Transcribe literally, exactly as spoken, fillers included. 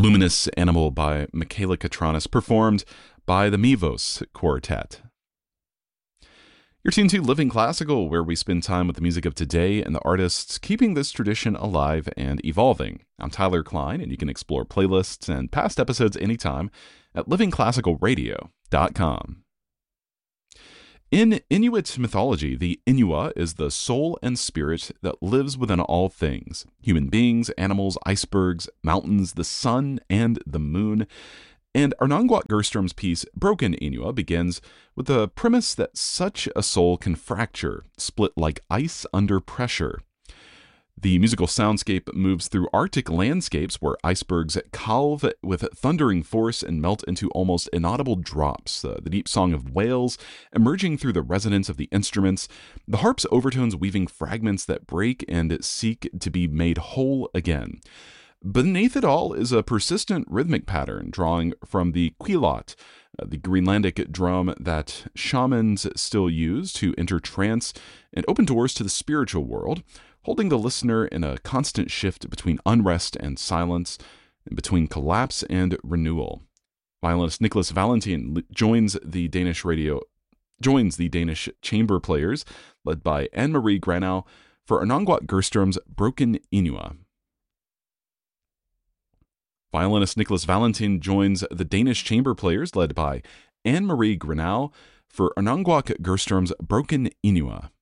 Luminous Animal by Michaela Katranis, performed by the Mivos Quartet. You're tuned to Living Classical, where we spend time with the music of today and the artists keeping this tradition alive and evolving. I'm Tyler Klein, and you can explore playlists and past episodes anytime at living classical radio dot com. In Inuit mythology, the Inua is the soul and spirit that lives within all things: human beings, animals, icebergs, mountains, the sun, and the moon. And Arnonguat Gerstrom's piece, Broken Inua, begins with the premise that such a soul can fracture, split like ice under pressure. The musical soundscape moves through Arctic landscapes where icebergs calve with thundering force and melt into almost inaudible drops, uh, the deep song of whales emerging through the resonance of the instruments, the harp's overtones weaving fragments that break and seek to be made whole again. Beneath it all is a persistent rhythmic pattern drawing from the quilot, uh, the Greenlandic drum that shamans still use to enter trance and open doors to the spiritual world, holding the listener in a constant shift between unrest and silence, and between collapse and renewal. Violinist Nicholas Valentin joins the Danish radio joins the Danish chamber players, led by Anne-Marie Granau, for Arnonguat Gerstrom's Broken Inua. Violinist Nicholas Valentin joins the Danish chamber players, led by Anne-Marie Granau, for Arnonguat Gerstrom's Broken Inua.